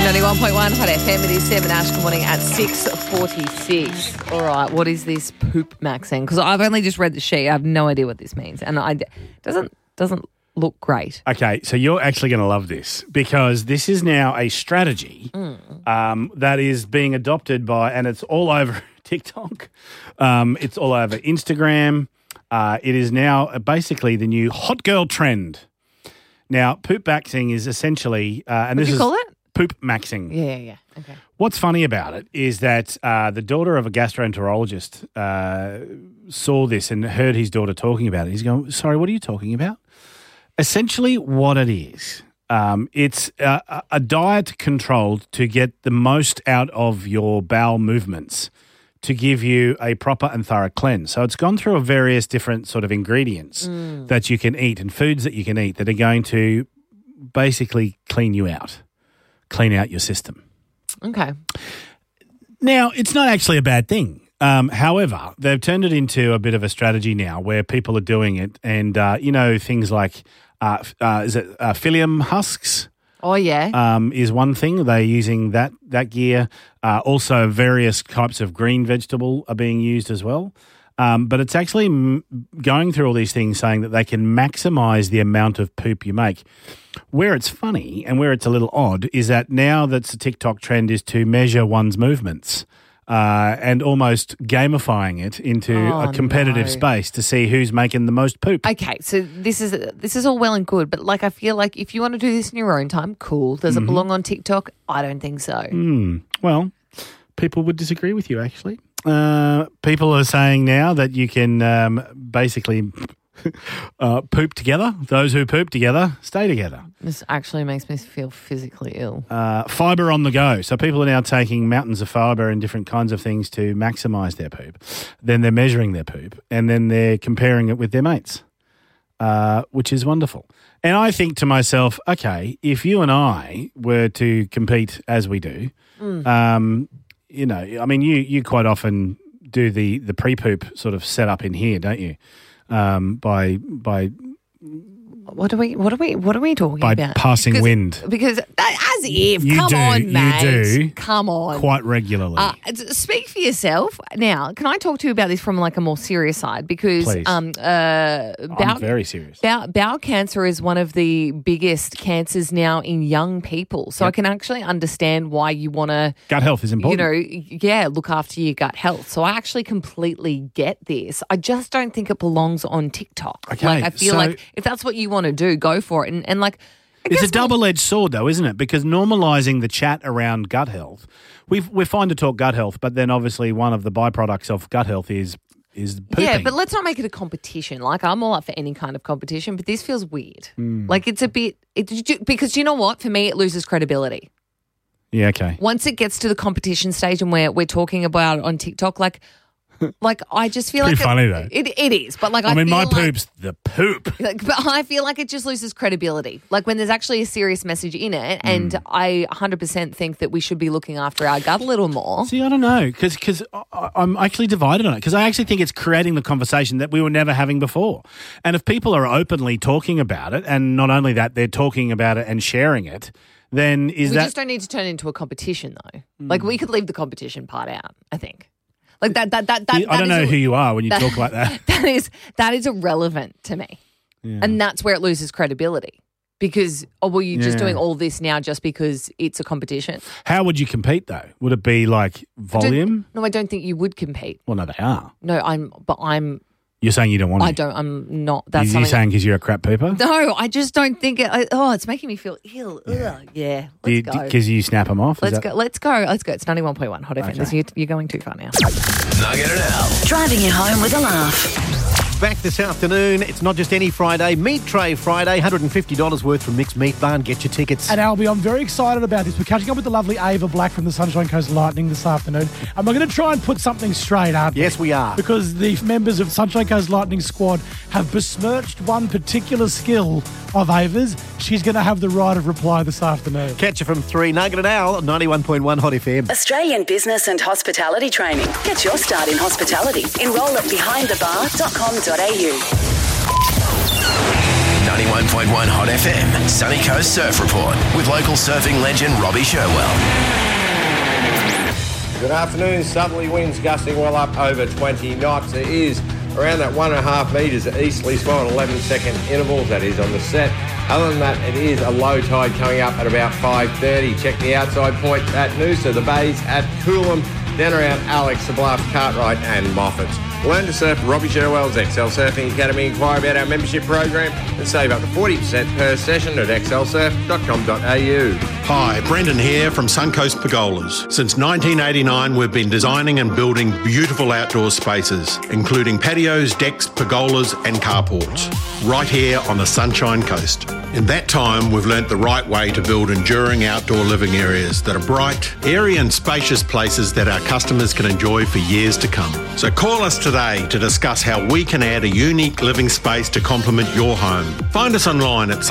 91.1 Hot FM. It is 7 Ash. Good morning at 6:46. All right, what is this poop maxing? Because I've only just read the sheet. I have no idea what this means, and it doesn't look great. Okay, so you're actually going to love this because this is now a strategy that is being adopted by, and it's all over TikTok. It's all over Instagram. It is now basically the new hot girl trend. Now, poop maxing is essentially, and What this do you is call it? poop maxing. Yeah. Okay. What's funny about it is that the daughter of a gastroenterologist saw this and heard his daughter talking about it. He's going, sorry, what are you talking about? Essentially what it is, it's a diet controlled to get the most out of your bowel movements to give you a proper and thorough cleanse. So it's gone through a various different sort of ingredients that you can eat and foods that you can eat that are going to basically clean you out, clean out your system. Okay. Now, it's not actually a bad thing. However, they've turned it into a bit of a strategy now where people are doing it and, things like, psyllium husks? Oh, yeah. Is one thing. They're using that gear. Also, various types of green vegetable are being used as well. But it's actually going through all these things saying that they can maximise the amount of poop you make. Where it's funny and where it's a little odd is that now that's a TikTok trend is to measure one's movements and almost gamifying it into a competitive space to see who's making the most poop. Okay, so this is all well and good, but I feel like if you want to do this in your own time, cool. Does it belong on TikTok? I don't think so. Well, people would disagree with you, actually. People are saying now that you can basically poop together. Those who poop together stay together. This actually makes me feel physically ill. Fibre on the go. So people are now taking mountains of fibre and different kinds of things to maximise their poop. Then they're measuring their poop and then they're comparing it with their mates, which is wonderful. And I think to myself, okay, if you and I were to compete as we do, you quite often do the pre-poop sort of setup in here, don't you? By what are we talking about? By passing wind. Because as if, you come do, on, mate. You do. Come on. Quite regularly. Speak for yourself. Now, can I talk to you about this from a more serious side? Because Please. I'm very serious. Bowel cancer is one of the biggest cancers now in young people. So I can actually understand why you want to... Gut health is important. Look after your gut health. So I actually completely get this. I just don't think it belongs on TikTok. Okay, I feel like if that's what you want to do, go for it. And it's a double-edged sword, though, isn't it? Because normalising the chat around gut health, we're fine to talk gut health, but then obviously one of the byproducts of gut health is pooping. Yeah, but let's not make it a competition. I'm all up for any kind of competition, but this feels weird. It's a bit because you know what? For me, it loses credibility. Yeah, okay. Once it gets to the competition stage and where we're talking about it on TikTok, I just feel pretty funny though. It is, but my poop's the poop. But I feel like it just loses credibility. When there's actually a serious message in it, and I 100% think that we should be looking after our gut a little more. See, I don't know, because I'm actually divided on it, because I actually think it's creating the conversation that we were never having before. And if people are openly talking about it, and not only that, they're talking about it and sharing it, then we just don't need to turn it into a competition, though. We could leave the competition part out, I think. I don't know who you are when you talk like that. That is irrelevant to me. Yeah. And that's where it loses credibility. Because, you're just doing all this now just because it's a competition. How would you compete, though? Would it be volume? I don't think you would compete. Well, no, they are. No, I'm... You're saying you don't want to? I'm not. That's You're saying because you're a crap pooper? No, I just don't think it... it's making me feel ill. Yeah. Yeah, let's go. Because you snap them off? Let's go. It's 91.1 Hot FM. Okay. You're going too far now. Nugget it out. Driving you home with a laugh. Back this afternoon, it's not just any Friday, Meat Tray Friday, $150 worth from Nick's Meat Barn. Get your tickets. And Albie, I'm very excited about this. We're catching up with the lovely Ava Black from the Sunshine Coast Lightning this afternoon. And we're going to try and put something straight, aren't we? Yes, we are. Because the members of Sunshine Coast Lightning squad have besmirched one particular skill of Ava's. She's going to have the right of reply this afternoon. Catch her from 3, Nugget and Al, 91.1 Hot FM. Australian Business and Hospitality Training. Get your start in hospitality. Enroll at behindthebar.com.au. 91.1 Hot FM, Sunny Coast Surf Report with local surfing legend Robbie Sherwell. Good afternoon. Southerly winds gusting well up over 20 knots. It is around that 1.5 metres easterly swell at 11-second intervals. That is on the set. Other than that, it is a low tide coming up at about 5:30. Check the outside point at Noosa, the bays at Coolum, then around Alex, the Bluff, Cartwright and Moffat's. Learn to surf Robbie Sherwell's XL Surfing Academy. Inquire about our membership program and save up to 40% per session at xlsurf.com.au. Hi, Brendan here from Suncoast Pergolas. Since 1989, we've been designing and building beautiful outdoor spaces, including patios, decks, pergolas and carports, right here on the Sunshine Coast. In that time, we've learnt the right way to build enduring outdoor living areas that are bright, airy and spacious places that our customers can enjoy for years to come. So call us today to discuss how we can add a unique living space to complement your home. Find us online at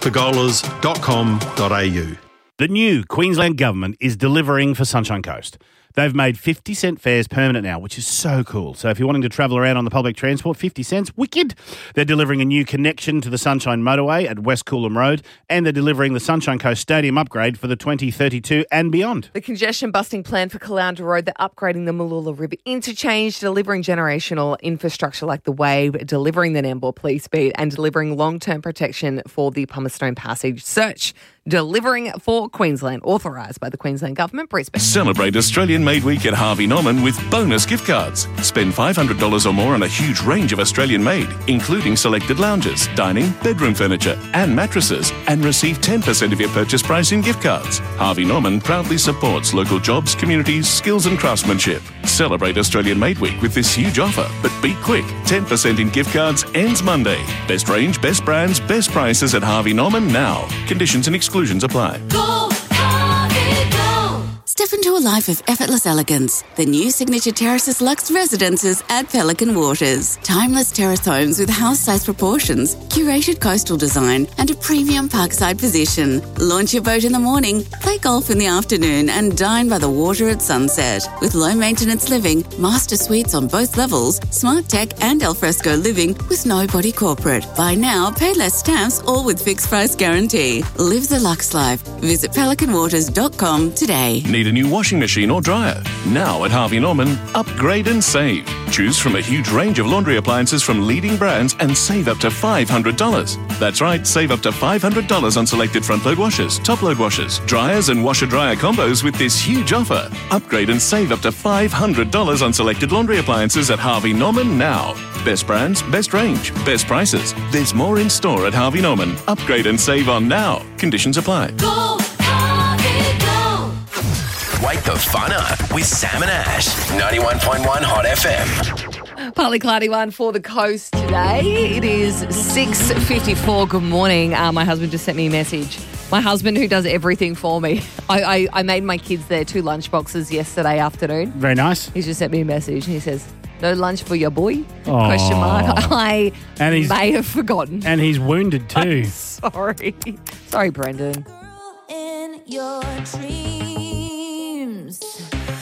suncoastpergolas.com.au. The new Queensland government is delivering for Sunshine Coast. They've made 50-cent fares permanent now, which is so cool. So if you're wanting to travel around on the public transport, 50 cents, wicked. They're delivering a new connection to the Sunshine Motorway at West Coolum Road, and they're delivering the Sunshine Coast Stadium upgrade for the 2032 and beyond. The congestion-busting plan for Caloundra Road, they're upgrading the Malula River interchange, delivering generational infrastructure like the Wave, delivering the Nambour Police Speed, and delivering long-term protection for the Palmerstone Passage Search. Delivering for Queensland, authorised by the Queensland Government, Brisbane. Celebrate Australian Made Week at Harvey Norman with bonus gift cards. Spend $500 or more on a huge range of Australian made, including selected lounges, dining, bedroom furniture and mattresses, and receive 10% of your purchase price in gift cards. Harvey Norman proudly supports local jobs, communities, skills and craftsmanship. Celebrate Australian Made Week with this huge offer, but be quick. 10% in gift cards ends Monday. Best range, best brands, best prices at Harvey Norman now. Conditions and exclusions apply. Go, Harvey, go! Step into a life of effortless elegance. The new Signature Terraces Luxe Residences at Pelican Waters. Timeless terrace homes with house-size proportions, curated coastal design, and a premium parkside position. Launch your boat in the morning, play golf in the afternoon, and dine by the water at sunset. With low-maintenance living, master suites on both levels, smart tech and alfresco living with no body corporate. Buy now, pay less stamps, all with fixed price guarantee. Live the luxe life. Visit pelicanwaters.com today. Need a new washing machine or dryer? Now at Harvey Norman, upgrade and save. Choose from a huge range of laundry appliances from leading brands and save up to $500. That's right, save up to $500 on selected front-load washers, top-load washers, dryers and washer-dryer combos with this huge offer. Upgrade and save up to $500 on selected laundry appliances at Harvey Norman now. Best brands, best range, best prices. There's more in store at Harvey Norman. Upgrade and save on now. Conditions apply. Go, Harvey, go! Wake the fun up with Sam and Ash. 91.1 Hot FM. Partly cloudy one for the coast today. It is 6:54. Good morning. My husband just sent me a message. My husband, who does everything for me. I made my kids their 2 lunch boxes yesterday afternoon. Very nice. He's just sent me a message and he says, "No lunch for your boy?" Aw. Question mark. I And may have forgotten. And he's wounded too. Sorry. Sorry, Brendan. In your dreams.